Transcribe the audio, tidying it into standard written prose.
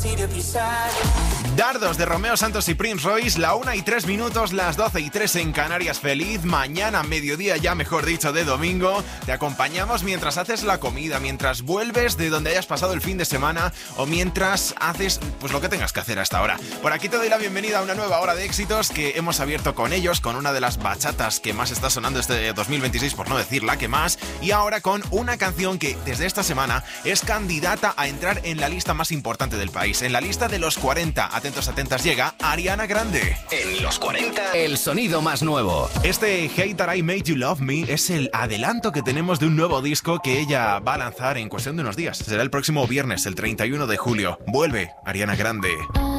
Dardos de Romeo Santos y Prince Royce, la 1:03, las 12:03 en Canarias. Feliz mañana, mediodía ya, mejor dicho, de domingo. Te acompañamos mientras haces la comida, mientras vuelves de donde hayas pasado el fin de semana o mientras haces pues lo que tengas que hacer hasta ahora. Por aquí te doy la bienvenida a una nueva hora de éxitos que hemos abierto con ellos, con una de las bachatas que más está sonando este 2026, por no decir la que más, y ahora con una canción que desde esta semana es candidata a entrar en la lista más importante del país, en la lista de los 40. Atentos, atentas, llega Ariana Grande. En los 40, el sonido más nuevo. Este Hate That I Made You Love Me es el adelanto que tenemos de un nuevo disco que ella va a lanzar en cuestión de unos días. Será el próximo viernes, el 31 de julio. Vuelve Ariana Grande.